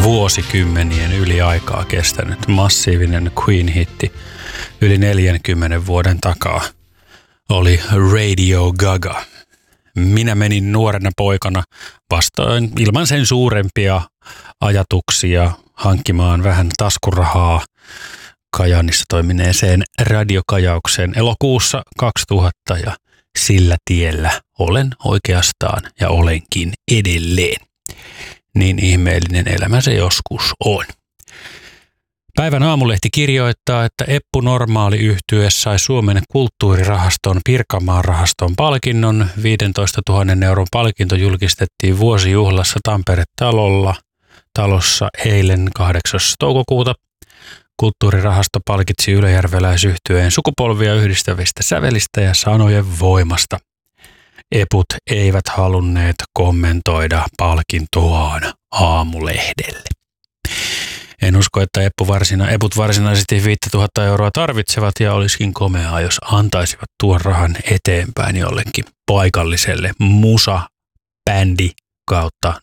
vuosikymmenien yli aikaa kestänyt massiivinen Queen-hitti yli 40 vuoden takaa oli Radio Gaga. Minä menin nuorena poikana vastoin ilman sen suurempia ajatuksia hankkimaan vähän taskurahaa Kajaanissa toimineeseen radiokajaukseen elokuussa 2000 ja sillä tiellä olen oikeastaan ja olenkin edelleen. Niin ihmeellinen elämä se joskus on. Päivän Aamulehti kirjoittaa, että Eppu Normaali-yhtye sai Suomen kulttuurirahaston Pirkanmaan rahaston palkinnon. 15 000 euron palkinto julkistettiin vuosijuhlassa Tampere-talossa eilen 8. toukokuuta. Kulttuurirahasto palkitsi ylöjärveläisyhtyeen sukupolvia yhdistävistä sävelistä ja sanojen voimasta. Eput eivät halunneet kommentoida palkintoaan Aamulehdelle. En usko, että eput varsinaisesti 5000 euroa tarvitsevat ja olisikin komeaa, jos antaisivat tuon rahan eteenpäin jollekin paikalliselle musa-bändi kautta